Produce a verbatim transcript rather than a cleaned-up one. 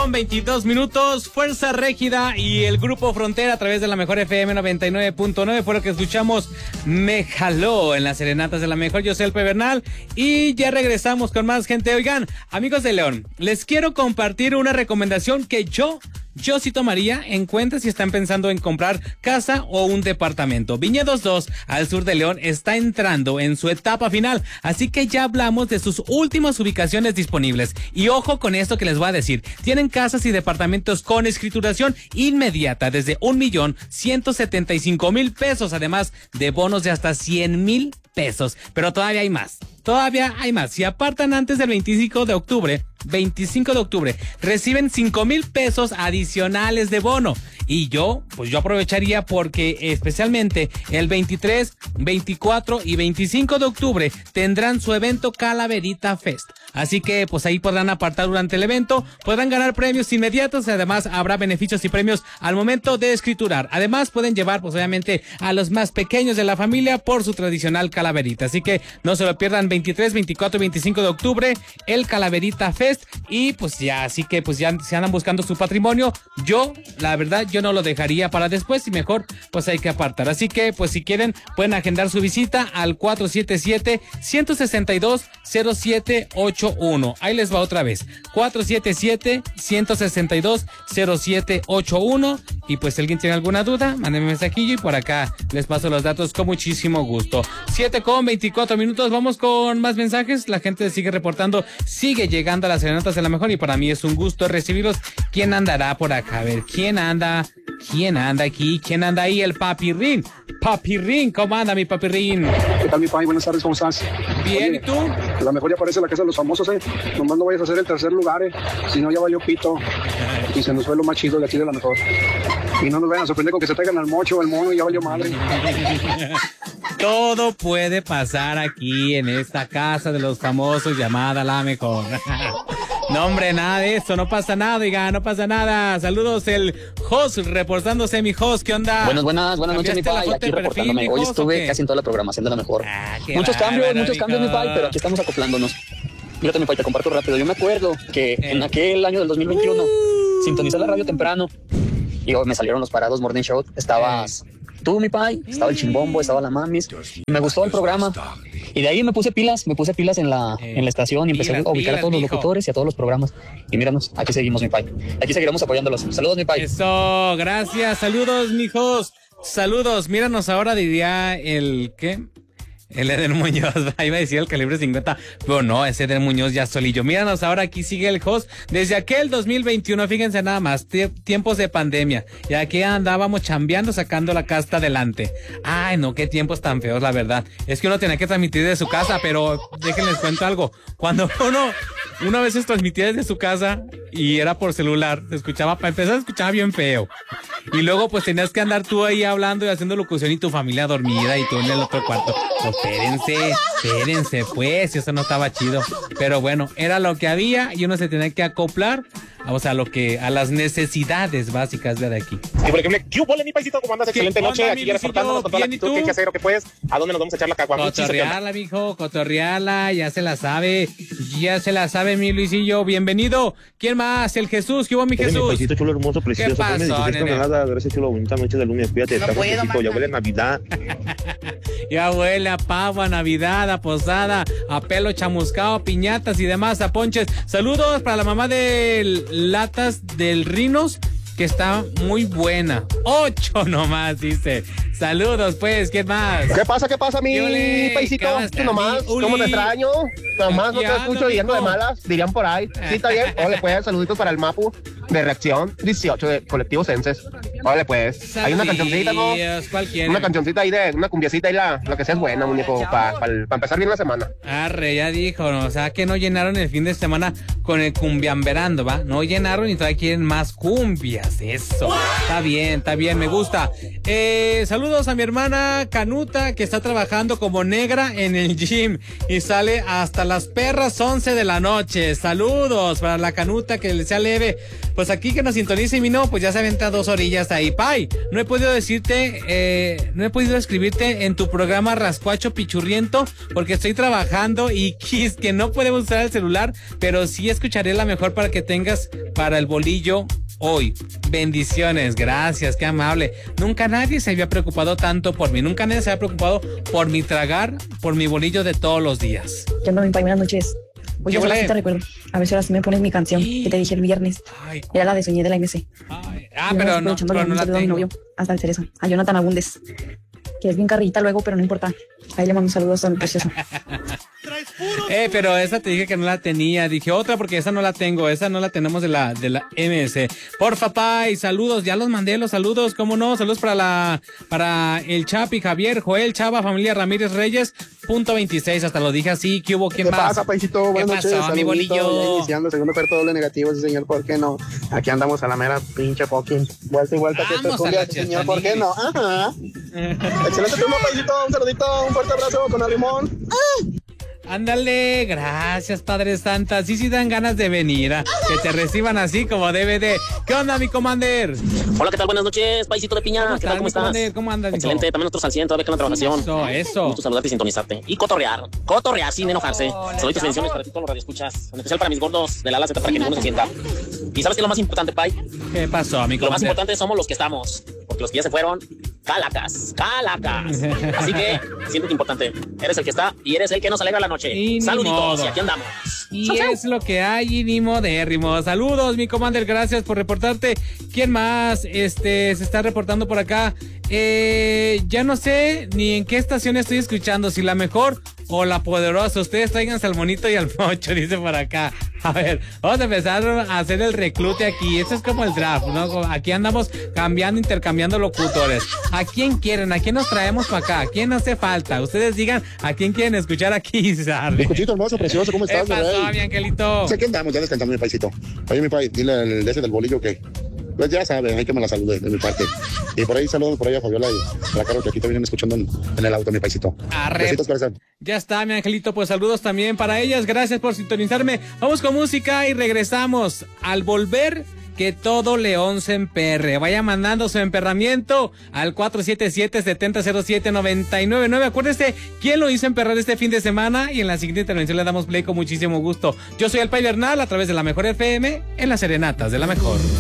con veintidós minutos, Fuerza Régida y el Grupo Frontera a través de la Mejor F M noventa y nueve punto nueve fue lo que escuchamos. Me jaló en las serenatas de la Mejor. Yo soy el Pedernal y ya regresamos con más gente. Oigan, amigos de León, les quiero compartir una recomendación que yo... Yo sí tomaría en cuenta si están pensando en comprar casa o un departamento. Viñedos dos, al sur de León, está entrando en su etapa final, así que ya hablamos de sus últimas ubicaciones disponibles. Y ojo con esto que les voy a decir, tienen casas y departamentos con escrituración inmediata desde un millón ciento setenta y cinco mil pesos, además de bonos de hasta cien mil pesos. Pero todavía hay más. Todavía hay más. Si apartan antes del veinticinco de octubre, veinticinco de octubre, reciben cinco mil pesos adicionales de bono. Y yo, pues yo aprovecharía porque especialmente el veintitrés, veinticuatro y veinticinco de octubre tendrán su evento Calaverita Fest. Así que pues ahí podrán apartar durante el evento, podrán ganar premios inmediatos y además habrá beneficios y premios al momento de escriturar. Además pueden llevar pues obviamente a los más pequeños de la familia por su tradicional calaverita. Así que no se lo pierdan, veintitrés, veinticuatro y veinticinco de octubre, el Calaverita Fest. Y pues ya, así que pues ya se andan buscando su patrimonio. Yo, la verdad, yo no lo dejaría para después y mejor pues hay que apartar. Así que pues si quieren pueden agendar su visita al cuatro siete siete, uno seis dos, cero siete ocho uno. Ahí les va otra vez, cuatro siete siete, uno seis dos, cero siete ocho uno. Y pues si alguien tiene alguna duda, mándenme un mensajillo y por acá les paso los datos con muchísimo gusto. siete con veinticuatro minutos, vamos con más mensajes. La gente sigue reportando, sigue llegando a las serenatas de la Mejor y para mí es un gusto recibirlos. ¿Quién andará por acá? A ver, ¿quién anda? ¿Quién anda aquí? ¿Quién anda ahí? El Papirrín. Papirrín, ¿cómo anda mi Papirrín? ¿Qué tal mi pai? Buenas tardes, ¿cómo estás? Bien, Oye, ¿y tú? La Mejor ya aparece la casa de los famosos, eh. Nomás no vayas a hacer el tercer lugar, eh. Si no ya valió pito. Y se nos fue lo más chido de aquí de la Mejor. Y no nos vayan a sorprender con que se traigan al mocho o al mono y ya valió madre. Todo puede pasar aquí en esta casa de los famosos llamada La Mejor. No, hombre, nada de eso, no pasa nada, oiga, no pasa nada. Saludos, el host, reportándose, mi host, ¿qué onda? Buenas, buenas, buenas noches, mi pai, aquí reportándome. Hoy estuve casi en toda la programación de La Mejor. Ah, muchos cambios, bárbaro, muchos cambios, mi pai, pero aquí estamos acoplándonos. Fíjate, mi pai, te comparto rápido. Yo me acuerdo que eh. en aquel año del dos mil veintiuno uh. sintonicé la radio temprano y hoy me salieron los parados Morning Show. Estabas eh. tú, mi pai, estaba el Chimbombo, estaba la Mamis, y me gustó el programa. Y de ahí me puse pilas, me puse pilas en la, eh, en la estación y empecé pilas, a ubicar pilas, a todos los mijo. locutores y a todos los programas. Y míranos, aquí seguimos, mi pai. Aquí seguiremos apoyándolos. Saludos, mi pai. Eso, gracias. Saludos, mijos. Saludos. Míranos ahora, diría el... ¿qué? El Eder Muñoz, iba a decir el calibre cincuenta, pero no, es Eder Muñoz ya solillo. Míranos ahora, aquí sigue el host desde aquel dos mil veintiuno, fíjense nada más, tiempos de pandemia, y aquí andábamos chambeando, sacando la casta adelante. Ay, no, qué tiempos tan feos, la verdad. Es que uno tenía que transmitir de su casa, pero déjenles cuento algo. Cuando uno, una vez transmitía desde su casa y era por celular, se escuchaba, para empezar, se escuchaba bien feo. Y luego, pues tenías que andar tú ahí hablando y haciendo locución y tu familia dormida y tú en el otro cuarto. Pues espérense, espérense, pues, eso no estaba chido. Pero bueno, era lo que había y uno se tenía que acoplar, o sea, lo que, a las necesidades básicas de aquí. Y por ejemplo, ¿qué hubo, mi paisito? ¿Cómo andas? Excelente noche, aquí ya reportándonos con toda la actitud, ¿qué hay que hacer o qué puedes? ¿A dónde nos vamos a echar la caguamuchis? Cotorreala, mijo, cotorreala, ya se la sabe, ya se la sabe mi Luisillo, bienvenido. ¿Quién más? El Jesús, ¿qué hubo, mi Jesús? Mi paisito chulo, hermoso, precioso. ¿Qué pasó, nene? Nada, gracias, chulo, bonita noche de lunes, cuídate, no está puedo, fresquito, ya huele a Navidad. Ya huele a pavo, a Navidad, a posada, a pelo chamuscado, a piñatas y demás, a ponches. Saludos para la mamá de Latas del Rinos, que está muy buena. Ocho nomás, dice. Saludos, pues, ¿quién más? ¿Qué pasa, qué pasa, mi Yole, paisito? ¿Tú nomás? ¿Cómo te extraño? Nomás no te escucho yendo de malas, dirían por ahí. Sí, está bien. Órale, pues, saluditos para el Mapu de Reacción dieciocho de Colectivo Senses. Órale, pues. Hay una cancioncita, ¿no? Una cancioncita ahí de una cumbiacita ahí, la, lo que sea es buena, muñeco, para pa, pa empezar bien la semana. Arre, ya dijo, ¿no? O sea, que no llenaron el fin de semana con el cumbiamberando, ¿va? No llenaron y todavía quieren más cumbias, eso. Está bien, está bien, me gusta. Eh, saludos a mi hermana Canuta, que está trabajando como negra en el gym y sale hasta las perras once de la noche. Saludos para la Canuta, que le sea leve. Pues aquí que nos sintonice y mi no, pues ya se aventa dos orillas hasta ahí. Pai, no he podido decirte, eh, no he podido escribirte en tu programa Rascuacho Pichurriento porque estoy trabajando y quis que no podemos usar el celular, pero sí escucharé la mejor para que tengas para el bolillo hoy. Bendiciones, gracias, qué amable. Nunca nadie se había preocupado tanto por mí, nunca nadie se había preocupado por mi tragar, por mi bolillo de todos los días. ¿Qué onda, mi pai? Buenas noches. Oye, ahora sí te recuerdo. A ver si ahora sí me pones mi canción ¿Sí? que te dije el viernes. Ay. Era la de Soñé de la M C. Ay. Ah, pero no, pero no la tengo. A mi novio, hasta el Cerezo, a Jonathan Abundes, que es bien carrita luego, pero no importa. Ahí le mando saludos a mi precioso. Eh, pero esa te dije que no la tenía. Dije otra porque esa no la tengo. Esa no la tenemos de la de la M S. Porfa, pai, saludos. Ya los mandé los saludos. ¿Cómo no? Saludos para la para el Chapi, Javier, Joel, Chava, familia Ramírez Reyes. Punto veintiséis. Hasta lo dije así. ¿Qué hubo? ¿Quién ¿Qué más? pasa, paisito? Buenas noches. Pasó, mi bolillo? Iniciando segundo oferta doble negativo, sí, señor. ¿Por qué no? Aquí andamos a la mera pinche fucking vuelta y vuelta. Vamos que te a la señor. ¿Por qué no? Ajá. Excelente turno, paisito. Un saludito, un fuerte abrazo con el limón. ¡Ah! Ándale, gracias, Padre Santa. Sí, sí dan ganas de venir, ¿eh? Que te reciban así como debe de. ¿Qué onda, mi commander? Hola, ¿qué tal? Buenas noches, paisito de piña. ¿Qué tal? ¿Cómo estás? Commander? ¿Cómo andas? Excelente, también nosotros al cien, todavía que en la trabajación. Eso, eso. Gusto saludarte y sintonizarte. Y cotorrear, cotorrear sin enojarse. Saluditos y bendiciones para ti, todos los radioescuchas. En especial para mis gordos de la ala Z para que ninguno se sienta. ¿Y sabes qué es lo más importante, Pai? ¿Qué pasó, mi commander? Lo más importante somos los que estamos. Porque los que ya se fueron, calacas, calacas. Así que, siéntete importante. Eres el que está y eres el que nos alegra la noche. Y saluditos, y aquí andamos. Y chau, chau. Es lo que hay, y ni modérrimo. Saludos, mi commander, gracias por reportarte. ¿Quién más este se está reportando por acá? Eh, ya no sé ni en qué estación estoy escuchando, si la mejor o la poderosa. Ustedes traigan al monito y al mocho, dice por acá. A ver, vamos a empezar a hacer el reclute aquí. Esto es como el draft, ¿no? Aquí andamos cambiando, intercambiando locutores. ¿A quién quieren? ¿A quién nos traemos para acá? ¿A quién hace falta? Ustedes digan a quién quieren escuchar aquí, Mi cuchito hermoso, precioso, ¿cómo estás? ¿Qué pasó, mi angelito? Sé que andamos ya descansando, mi paisito. Oye, mi país, dile al ese del bolillo que... Pues ya saben, hay que me la salude de mi parte. Y por ahí saludos por ahí a Fabiola y a la Caro, que aquí te vienen escuchando en, en el auto, mi paisito. Arre. Besitos, corazón. Ya está, mi angelito, pues saludos también para ellas. Gracias por sintonizarme. Vamos con música y regresamos. Al volver, que todo León se emperre. Vaya mandando su emperramiento al cuatro siete siete, siete cero cero siete, nueve nueve nueve. Acuérdese quién lo hizo emperrar este fin de semana y en la siguiente intervención le damos play con muchísimo gusto. Yo soy el Pai Bernal a través de la Mejor F M en las Serenatas de la Mejor.